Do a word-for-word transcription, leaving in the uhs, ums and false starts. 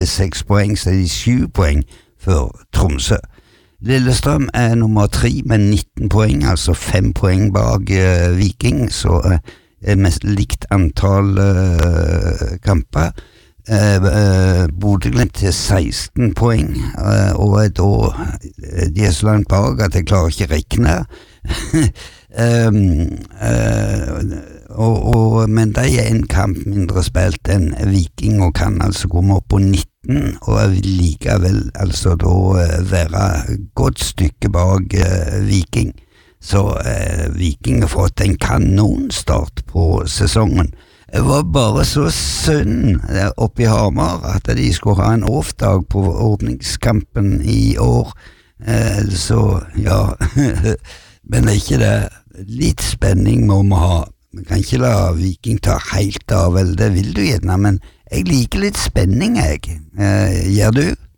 seks poeng, så er de syv poeng for Tromsø. Lillestrøm er nummer tre med nitten poeng, altså fem poeng bak uh, Viking, så uh, er mest likt antall uh, kamper. Uh, uh, Bodø-Glimt til seksten poeng, uh, og er da de er så langt bak at jeg klarer ikke regne. um, uh, og, og, men de er en kamp mindre spilt enn Viking, og kan altså komme opp på nitten, og vil likevel altså da uh, være godt stykke bak uh, Viking. Så uh, Viking har fått en kanonstart på sesongen. Det var bare så synd oppe i Hamar at de skulle ha en off-dag på åpningskampen i år. Eh, så ja, men det er ikke det. Litt spenning må vi ha. Vi kan ikke la Viking ta helt av, vel, det vil du gjerne, men jeg liker litt spenning, jeg. Eh, gjør du?